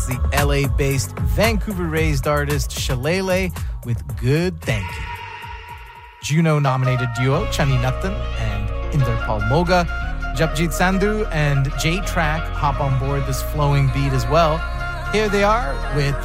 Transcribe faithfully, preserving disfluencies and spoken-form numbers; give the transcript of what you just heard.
That's the L A-based, Vancouver-raised artist Shalele with Good Thank You. Juno-nominated duo Chani Nathan and Inderpal Moga, Japjit Sandhu and J-Track hop on board this flowing beat as well. Here they are with